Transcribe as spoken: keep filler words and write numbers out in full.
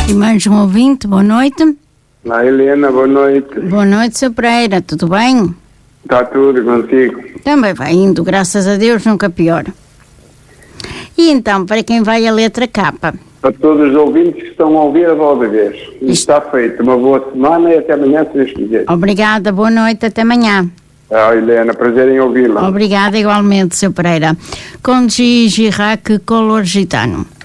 E mais um ouvinte, boa noite. Olá, Helena, boa noite. Boa noite, seu Pereira, tudo bem? Está tudo consigo? Também vai indo, graças a Deus, nunca pior. E então, para quem vai a letra K? Para todos os ouvintes que estão a ouvir a voz de vez. Isto está feito. Uma boa semana e até amanhã, se Deus quiser. Obrigada, boa noite, até amanhã. Ah, Helena, prazer em ouvi-la. Obrigada igualmente, seu Pereira. Com Gigi Raque, Color Gitano.